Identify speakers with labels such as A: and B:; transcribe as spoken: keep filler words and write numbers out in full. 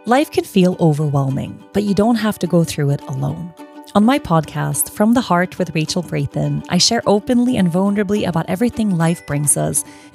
A: Life can feel overwhelming, but you don't have to go through it alone. On my podcast, From the Heart with Rachel Brathen, I share openly and vulnerably about everything life brings us,